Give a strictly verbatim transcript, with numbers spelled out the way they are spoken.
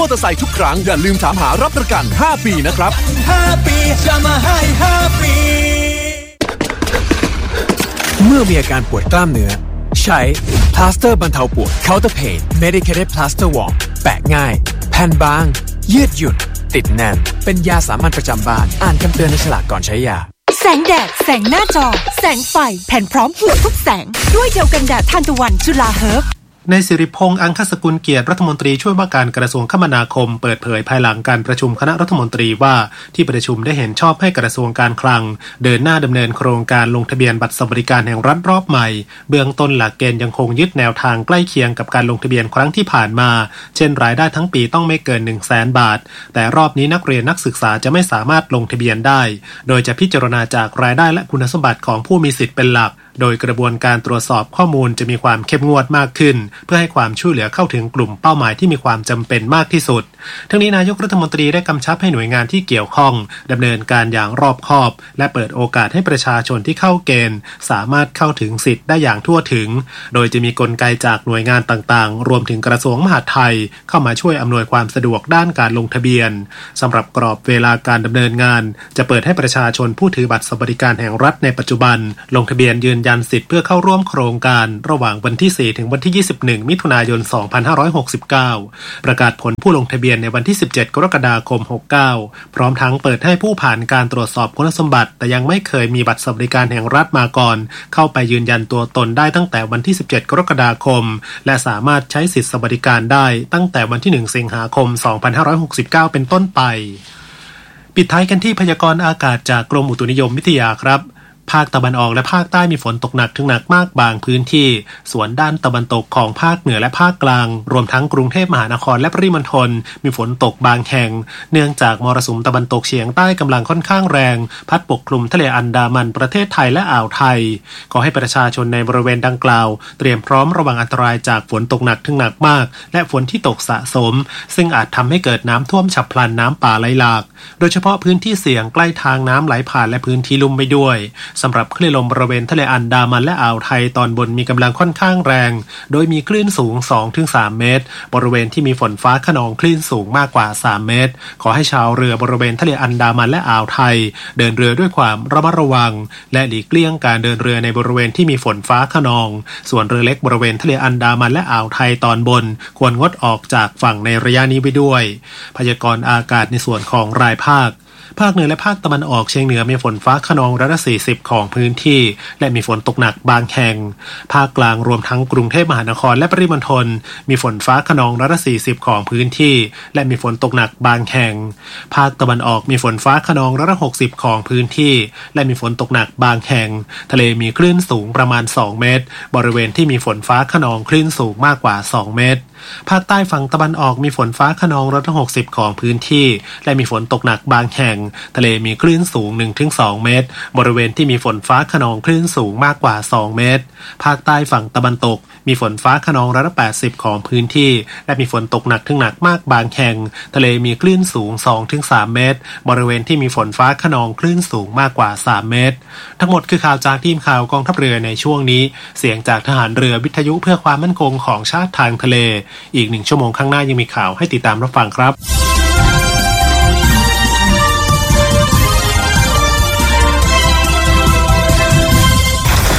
มอเตอร์ไซค์ทุกครั้งอย่าลืมถามหารับประกันห้าปีนะครับห้าปีจะมาให้ห้าปีเมื่อมีอาการปวดกล้ามเนื้อใช้พลาสเตอร์บรรเทาปวด Counter Pain Medicated Plaster Warm แปะง่ายแผ่นบางยืดหยุ่นติดแน่นเป็นยาสามัญประจำบ้านอ่านคำเตือนในฉลากก่อนใช้ยาแสงแดดแสงหน้าจอแสงไฟแผ่นพร้อมหัวทุกแสงด้วยเจลกันแดดทานตะวันจุฬาเฮิร์บนายสิริพงษ์อังคสกุลเกียรติรัฐมนตรีช่วยว่าการกระทรวงคมนาคมเปิดเผยภายหลังการประชุมคณะรัฐมนตรีว่าที่ประชุมได้เห็นชอบให้กระทรวงการคลังเดินหน้าดำเนินโครงการลงทะเบียนบัตรสวัสดิการแห่งรัฐรอบใหม่เบื้องต้นหลักเกณฑ์ยังคงยึดแนวทางใกล้เคียงกับการลงทะเบียนครั้งที่ผ่านมาเช่นรายได้ทั้งปีต้องไม่เกิน หนึ่งแสน บาทแต่รอบนี้นักเรียนนักศึกษาจะไม่สามารถลงทะเบียนได้โดยจะพิจารณาจากรายได้และคุณสมบัติของผู้มีสิทธิ์เป็นหลักโดยกระบวนการตรวจสอบข้อมูลจะมีความเข้มงวดมากขึ้นเพื่อให้ความช่วยเหลือเข้าถึงกลุ่มเป้าหมายที่มีความจำเป็นมากที่สุดทั้งนี้นายกรัฐมนตรีได้กำชับให้หน่วยงานที่เกี่ยวข้องดำเนินการอย่างรอบคอบและเปิดโอกาสให้ประชาชนที่เข้าเกณฑ์สามารถเข้าถึงสิทธิ์ได้อย่างทั่วถึงโดยจะมีกลไกจากหน่วยงานต่างๆรวมถึงกระทรวงมหาดไทยเข้ามาช่วยอำนวยความสะดวกด้านการลงทะเบียนสำหรับกรอบเวลาการดำเนินงานจะเปิดให้ประชาชนผู้ถือบัตรสวัสดิการแห่งรัฐในปัจจุบันลงทะเบียนยืนยันสิทธิ์เพื่อเข้าร่วมโครงการระหว่างวันที่สี่ถึงวันที่ยี่สิบเอ็ดมิถุนายนสองพันห้าร้อยหกสิบเก้าประกาศผลผู้ลงทะเบียนในวันที่สิบเจ็ดกรกฎาคมหกสิบเก้าพร้อมทั้งเปิดให้ผู้ผ่านการตรวจสอบคุณสมบัติแต่ยังไม่เคยมีบัตรสวัสดิการแห่งรัฐมาก่อนเข้าไปยืนยันตัวตนได้ตั้งแต่วันที่สิบเจ็ดกรกฎาคมและสามารถใช้สิทธิสวัสดิการได้ตั้งแต่วันที่หนึ่งสิงหาคมสองพันห้าร้อยหกสิบเก้าเป็นต้นไปปิดท้ายกันที่พยากรณ์อากาศจากกรมอุตุนิยมวิทยาครับภาคตะวันออกและภาคใต้มีฝนตกหนักถึงหนักมากบางพื้นที่ส่วนด้านตะวันตกของภาคเหนือและภาคกลางรวมทั้งกรุงเทพมหานครและปริมณฑลมีฝนตกบางแห่งเนื่องจากมรสุมตะวันตกเฉียงใต้กำลังค่อนข้างแรงพัดปกคลุมทะเลอันดามันประเทศไทยและอ่าวไทยขอให้ประชาชนในบริเวณดังกล่าวเตรียมพร้อมระวังอันตรายจากฝนตกหนักถึงหนักมากและฝนที่ตกสะสมซึ่งอาจทำให้เกิดน้ำท่วมฉับพลันน้ำป่าไหลหลากโดยเฉพาะพื้นที่เสี่ยงใกล้ทางน้ำไหลผ่านและพื้นที่ลุ่มไปด้วยสำหรับคลื่นลมบริเวณทะเลอันดามันและอ่าวไทยตอนบนมีกำลังค่อนข้างแรงโดยมีคลื่นสูง สองถึงสาม เมตรบริเวณที่มีฝนฟ้าคะนองคลื่นสูงมากกว่าสามเมตรขอให้ชาวเรือบริเวณทะเลอันดามันและอ่าวไทยเดินเรือด้วยความระมัดระวังและหลีกเลี่ยงการเดินเรือในบริเวณที่มีฝนฟ้าคะนองส่วนเรือเล็กบริเวณทะเลอันดามันและอ่าวไทยตอนบนควรงดออกจากฝั่งในระยะนี้ไปด้วยพยากรณ์อากาศในส่วนของรายภาคภาคเหนือและภาคตะวันออกเฉียงเหนือมีฝนฟ้าคะนองร้อยละสี่สิบของพื้นที่และมีฝนตกหนักบางแห่งภาคกลางรวมทั้งกรุงเทพมหานครและปริมณฑลมีฝนฟ้าคะนองร้อยละสี่สิบของพื้นที่และมีฝนตกหนักบางแห่งภาคตะวันออกมีฝนฟ้าคะนองร้อยละหกสิบของพื้นที่และมีฝนตกหนักบางแห่งทะเลมีคลื่นสูงประมาณสองเมตรบริเวณที่มีฝนฟ้าคะนองคลื่นสูงมากกว่าสองเมตรภาคใต้ฝั่งตะวันออกมีฝนฟ้าคะนองร้อยละหกสิบของพื้นที่และมีฝนตกหนักบางแห่งทะเลมีคลื่นสูง หนึ่งถึงสอง เมตรบริเวณที่มีฝนฟ้าคะนองคลื่นสูงมากกว่าสองเมตรภาคใต้ฝั่งตะวันตกมีฝนฟ้าคะนองร้อยละแปดสิบของพื้นที่และมีฝนตกหนักถึงหนักมากบางแห่งทะเลมีคลื่นสูง สองถึงสาม เมตรบริเวณที่มีฝนฟ้าคะนองคลื่นสูงมากกว่าสามเมตรทั้งหมดคือข่าวจากทีมข่าวกองทัพเรือในช่วงนี้เสียงจากทหารเรือวิทยุเพื่อความมั่นคงของชาติทางทะเลอีกหนึ่งชั่วโมงข้างหน้ายังมีข่าวให้ติดตามรับฟังครับ